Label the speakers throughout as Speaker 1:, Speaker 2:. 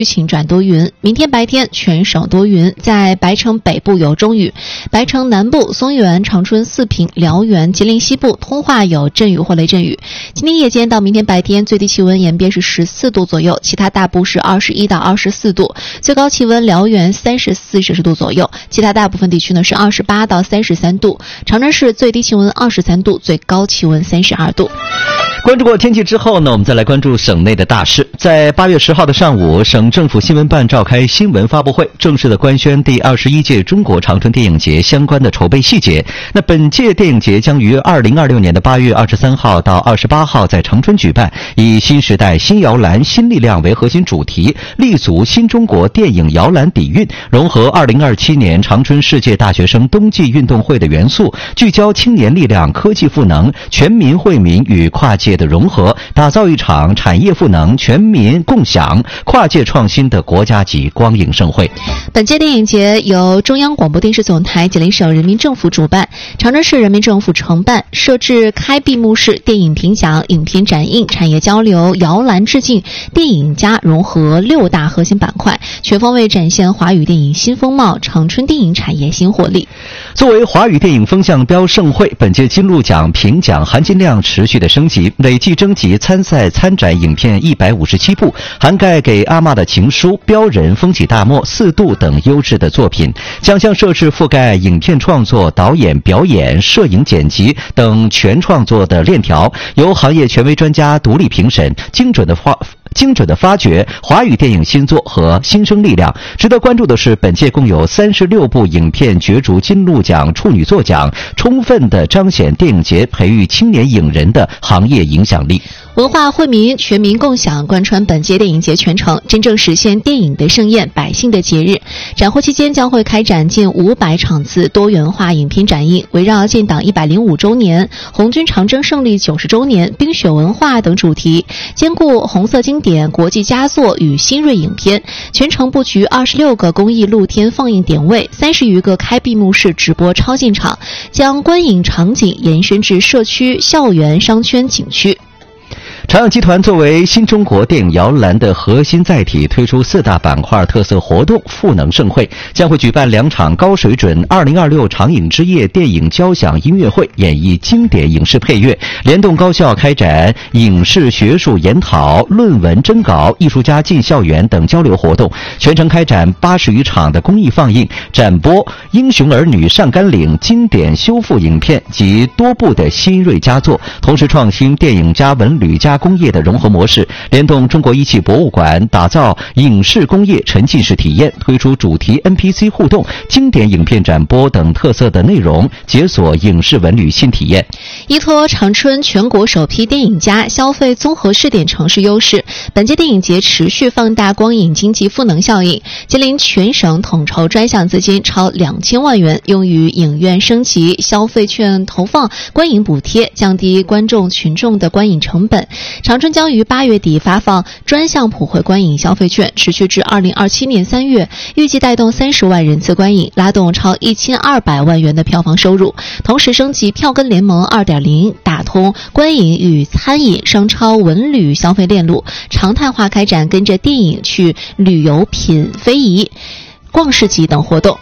Speaker 1: 晴转多云，明天白天全省多云，在白城北部有中雨，白城南部、松原、长春、四平、辽源、吉林西部、通化有阵雨或雷阵雨。今天夜间到明天白天最低气温延边是14度左右，其他大部是21到24度，最高气温辽源34摄氏度左右，其他大部分地区呢是28到33度。长春市最低气温23度，最高气温32度。
Speaker 2: 关注过天气之后呢，我们再来关注省内的大事。在8月10号的上午，省政府新闻办召开新闻发布会，正式的官宣第21届中国长春电影节相关的筹备细节。那本届电影节将于2026年的8月23号到28号在长春举办，以新时代新摇篮新力量为核心主题，立足新中国电影摇篮底蕴，融合2027年长春世界大学生冬季运动会的元素，聚焦青年力量、科技赋能、全民惠民与跨界的融合，打造一场产业赋能、全民共享、跨界创新的国家级光影盛会。
Speaker 1: 本届电影节由中央广播电视总台、吉林省人民政府主办，长春市人民政府承办，设置开闭幕式、电影评奖、影片展映、产业交流、摇篮致敬、电影加融合6大核心板块，全方位展现华语电影新风貌、长春电影产业新活力。
Speaker 2: 作为华语电影风向标盛会，本届金鹿奖评奖含金量持续的升级，累计征集参赛参展影片157部，涵盖给阿嬷的情书、标人、风起大漠、4度等优质的作品。奖项设置覆盖影片创作、导演、表演、摄影、剪辑等全创作的链条，由行业权威专家独立评审，精准的发掘华语电影新作和新生力量。值得关注的是，本届共有36部影片角逐金鹿奖处女作奖，充分的彰显电影节培育青年影人的行业影响力。
Speaker 1: 文化惠民、全民共享贯穿本届电影节全程，真正实现电影的盛宴、百姓的节日。展会期间将会开展近500场次多元化影片展映，围绕建党105周年、红军长征胜利90周年、冰雪文化等主题，兼顾红色经典、国际佳作与新锐影片。全程布局26个公益露天放映点位，30余个开闭幕式直播超进场，将观影场景延伸至社区、校园、商圈、景区。
Speaker 2: 长影集团作为新中国电影摇篮的核心载体，推出4大板块特色活动赋能盛会，将会举办2场高水准2026长影之夜电影交响音乐会，演绎经典影视配乐，联动高校开展影视学术研讨、论文征稿、艺术家进校园等交流活动，全程开展80余场的公益放映，展播《英雄儿女上甘岭》经典修复影片及多部的新锐佳作，同时创新电影加文旅加工业的融合模式，联动中国一汽博物馆，打造影视工业沉浸式体验，推出主题 NPC 互动、经典影片展播等特色的内容，解锁影视文旅新体验。
Speaker 1: 依托长春全国首批电影加消费综合试点城市优势，本届电影节持续放大光影经济赋能效应。吉林全省统筹专项资金超2000万元，用于影院升级、消费券投放、观影补贴，降低观众群众的观影成本。长春将于8月底发放专项普惠观影消费券，持续至2027年3月，预计带动30万人次观影，拉动超1200万元的票房收入。同时升级票根联盟 2.0， 打通观影与餐饮、商超、文旅消费链路，常态化开展跟着电影去旅游、品非遗、逛市集等活动。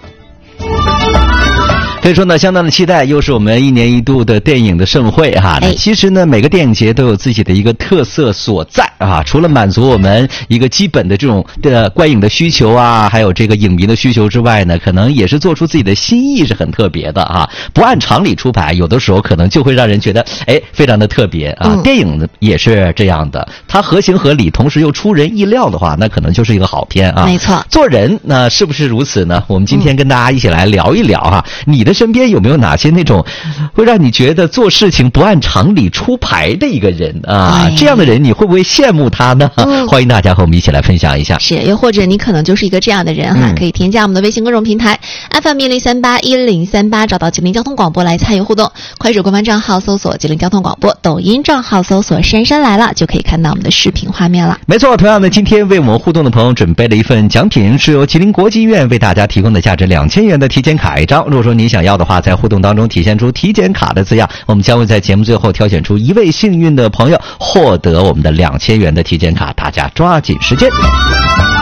Speaker 2: 可以说呢，相当的期待，又是我们1年1度的电影的盛会哈。那其实呢，每个电影节都有自己的一个特色所在啊。除了满足我们一个基本的这种观影的需求啊，还有这个影迷的需求之外呢，可能也是做出自己的新意，是很特别的啊。不按常理出牌，有的时候可能就会让人觉得非常的特别啊。电影呢也是这样的，它合情合理，同时又出人意料的话，那可能就是一个好片啊。
Speaker 1: 没错，
Speaker 2: 做人那是不是如此呢？我们今天跟大家一起来聊一聊啊，你的身边有没有哪些那种会让你觉得做事情不按常理出牌的一个人啊？这样的人你会不会羡慕他呢？欢迎大家和我们一起来分享一下。
Speaker 1: 是，又或者你可能就是一个这样的人哈，可以添加我们的微信公众平台 FM10381038，找到吉林交通广播来参与互动。快手官方账号搜索吉林交通广播，抖音账号搜索姗姗来了，就可以看到我们的视频画面了。
Speaker 2: 没错，同样的，今天为我们互动的朋友准备了一份奖品，是由吉林国际医院为大家提供的价值2000元的体检卡一张。如果说你想要的话，在互动当中体现出体检卡的字样，我们将会在节目最后挑选出1位幸运的朋友，获得我们的2000元的体检卡，大家抓紧时间。